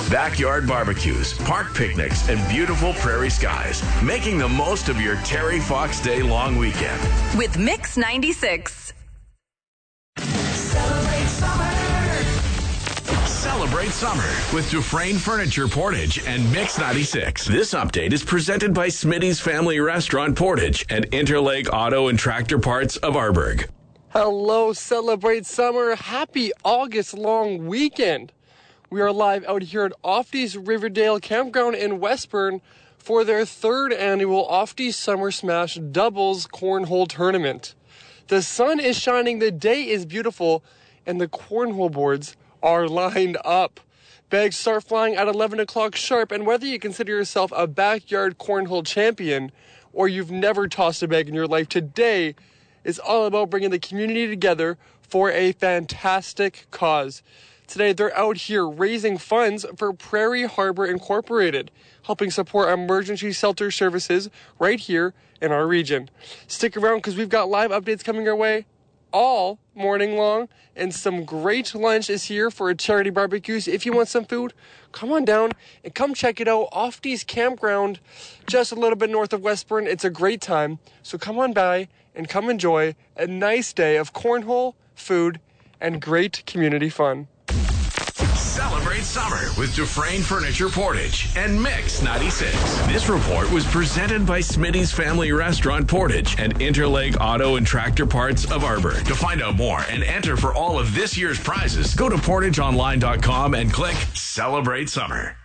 Backyard barbecues, park picnics, and beautiful prairie skies. Making the most of your Terry Fox Day long weekend. With Mix 96. Celebrate summer with Dufresne Furniture Portage and Mix 96. This update is presented by Smitty's Family Restaurant Portage and Interlake Auto and Tractor Parts of Arborg. Hello, celebrate summer. Happy August long weekend. We are live out here at Ofty's Riverdale Campground in Westburn for their third annual Ofty's Summer Smash Doubles Cornhole Tournament. The sun is shining, the day is beautiful, and the cornhole boards are lined up. Bags start flying at 11 o'clock sharp, and whether you consider yourself a backyard cornhole champion or you've never tossed a bag in your life, today is all about bringing the community together for a fantastic cause. Today, they're out here raising funds for Prairie Harbor Incorporated, helping support emergency shelter services right here in our region. Stick around because we've got live updates coming our way all morning long, and some great lunch is here for a charity barbecue. So if you want some food, come on down and come check it out. Ofty's Campground, just a little bit north of Westburn. It's a great time. So come on by and come enjoy a nice day of cornhole, food, and great community fun. Celebrate summer with Dufresne Furniture Portage and Mix 96. This report was presented by Smitty's Family Restaurant Portage and Interlake Auto and Tractor Parts of Arborg. To find out more and enter for all of this year's prizes, go to portageonline.com and click Celebrate Summer.